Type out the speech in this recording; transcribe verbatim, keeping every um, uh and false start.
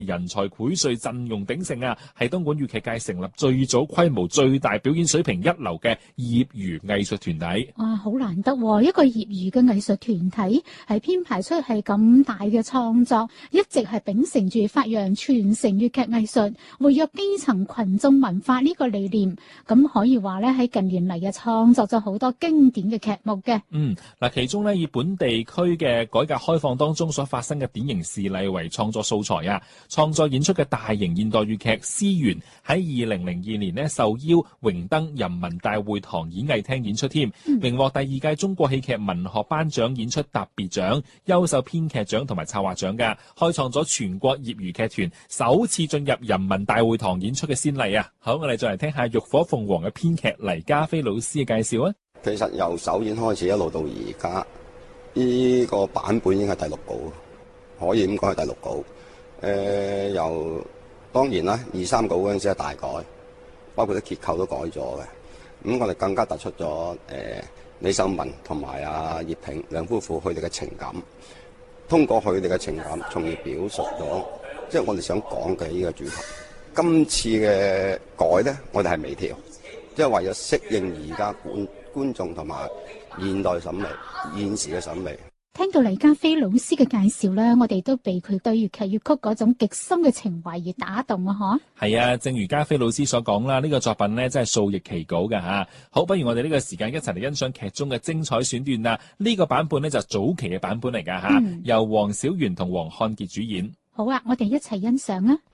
人才薈萃，陣容鼎盛啊，係東莞粵劇界成立最早規模、最大表演水平一流嘅業餘藝術團體。 哇，好難得喎！一個業餘嘅藝術團體係編排出係咁大嘅創作，一直係秉承住發揚傳承粵劇藝術、活躍基層群眾文化呢個理念。咁可以話咧，喺近年嚟嘅創作咗好多經典嘅劇目嘅。 嗯，嗱，其中咧以本地區嘅改革開放當中所發生嘅典型事例為創作素材啊，創作演出嘅大型現代粵劇《思源》喺二零零二年呢受邀榮登人民大會堂演藝廳演出添，榮獲第二屆中國戲劇文學頒獎演出特別獎、優秀編劇獎同埋策劃獎嘅，開創咗全國業餘劇團首次進入人民大會堂演出嘅先例啊！好，我哋再嚟聽下浴火鳳凰嘅編劇黎家飛老師嘅介紹啊！ 其實由首演開始一路到而家，呢個版本已經係第六稿，可以咁講係第六稿。誒、呃，由當然啦，二三稿嗰陣時係大改，包括啲結構都改咗嘅。咁我哋更加突出咗誒、呃、李秀文同埋阿葉萍兩夫婦佢哋嘅情感，通過佢哋嘅情感，從而表述咗即係我哋想講嘅呢個主題。今次嘅改咧，我哋係微調，即係為咗適應而家觀觀眾同埋現代審美、現時嘅審美。 聽到黎家飛老師嘅介紹咧，我哋都被佢對粵劇粵曲嗰種極深嘅情懷而打動啊！嗬，係啊，正如家飛老師所講啦，呢、這個作品呢真係數易其稿㗎吓。好，不如我哋呢個時間一齊嚟欣賞劇中嘅精彩選段啦。呢、這個版本呢就早期嘅版本嚟㗎吓，嗯、由黃小圓同黃漢傑主演。 好啊，我哋一齊欣賞啊！